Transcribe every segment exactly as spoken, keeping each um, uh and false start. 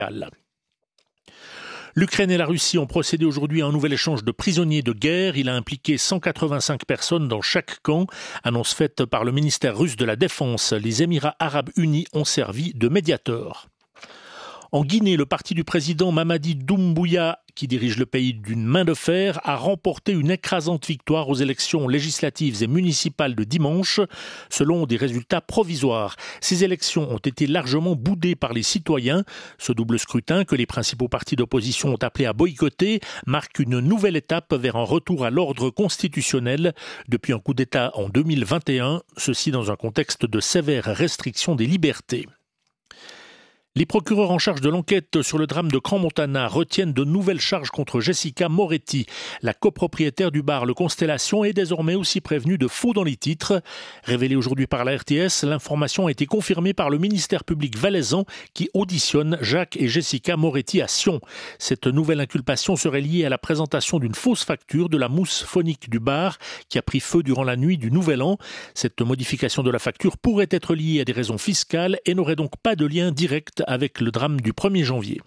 L'Ukraine et la Russie ont procédé aujourd'hui à un nouvel échange de prisonniers de guerre. Il a impliqué cent quatre-vingt-cinq personnes dans chaque camp. Annonce faite par le ministère russe de la Défense. Les Émirats arabes unis ont servi de médiateurs. En Guinée, le parti du président Mamadi Doumbouya, qui dirige le pays d'une main de fer, a remporté une écrasante victoire aux élections législatives et municipales de dimanche, selon des résultats provisoires. Ces élections ont été largement boudées par les citoyens. Ce double scrutin, que les principaux partis d'opposition ont appelé à boycotter, marque une nouvelle étape vers un retour à l'ordre constitutionnel depuis un coup d'État en deux mille vingt et un, ceci dans un contexte de sévères restrictions des libertés. Les procureurs en charge de l'enquête sur le drame de Crans-Montana retiennent de nouvelles charges contre Jessica Moretti. La copropriétaire du bar Le Constellation est désormais aussi prévenue de faux dans les titres. Révélée aujourd'hui par la R T S, l'information a été confirmée par le ministère public valaisan qui auditionne Jacques et Jessica Moretti à Sion. Cette nouvelle inculpation serait liée à la présentation d'une fausse facture de la mousse phonique du bar qui a pris feu durant la nuit du Nouvel An. Cette modification de la facture pourrait être liée à des raisons fiscales et n'aurait donc pas de lien direct avec le drame du premier janvier.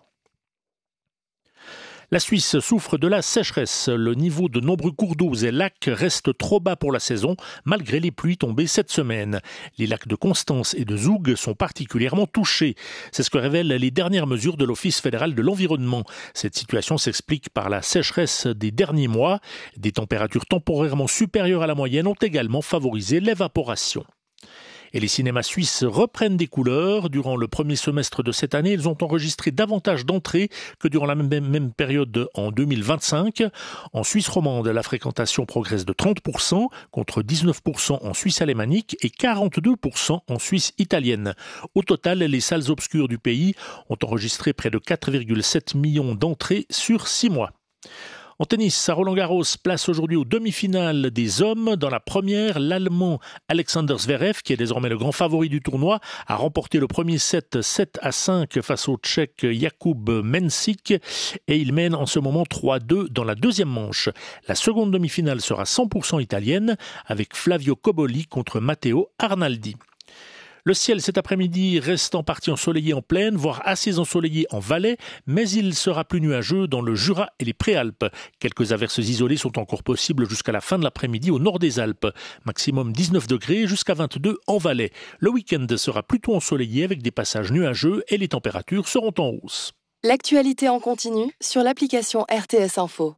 La Suisse souffre de la sécheresse. Le niveau de nombreux cours d'eau et lacs reste trop bas pour la saison, malgré les pluies tombées cette semaine. Les lacs de Constance et de Zoug sont particulièrement touchés. C'est ce que révèlent les dernières mesures de l'Office fédéral de l'environnement. Cette situation s'explique par la sécheresse des derniers mois. Des températures temporairement supérieures à la moyenne ont également favorisé l'évaporation. Et les cinémas suisses reprennent des couleurs. Durant le premier semestre de cette année, ils ont enregistré davantage d'entrées que durant la même, même période en deux mille vingt-cinq. En Suisse romande, la fréquentation progresse de trente pour cent contre dix-neuf pour cent en Suisse alémanique et quarante-deux pour cent en Suisse italienne. Au total, les salles obscures du pays ont enregistré près de quatre virgule sept millions d'entrées sur six mois. En tennis, à Roland-Garros, place aujourd'hui aux demi-finales des hommes. Dans la première, l'Allemand Alexander Zverev, qui est désormais le grand favori du tournoi, a remporté le premier set sept à cinq face au Tchèque Jakub Mensik et il mène en ce moment trois à deux dans la deuxième manche. La seconde demi-finale sera cent pour cent italienne avec Flavio Cobolli contre Matteo Arnaldi. Le ciel cet après-midi reste en partie ensoleillé en plaine, voire assez ensoleillé en Valais, mais il sera plus nuageux dans le Jura et les Préalpes. Quelques averses isolées sont encore possibles jusqu'à la fin de l'après-midi au nord des Alpes. Maximum dix-neuf degrés jusqu'à vingt-deux en Valais. Le week-end sera plutôt ensoleillé avec des passages nuageux et les températures seront en hausse. L'actualité en continu sur l'application R T S Info.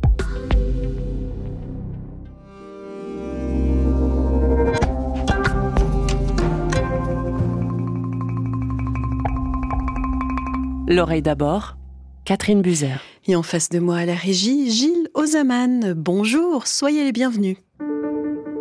L'oreille d'abord, Catherine Buzer. Et en face de moi à la régie, Gilles Ozaman. Bonjour, soyez les bienvenus.